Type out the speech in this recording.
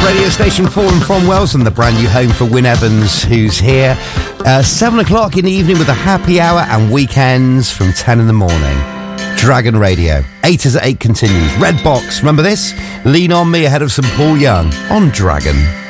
radio station for and from Wales and the brand new home for Wyn Evans, who's here 7 o'clock in the evening with a happy hour and weekends from 10 in the morning. Dragon Radio. 8 as 8 continues. Red Box. Remember this? Lean on Me ahead of some Paul Young on Dragon.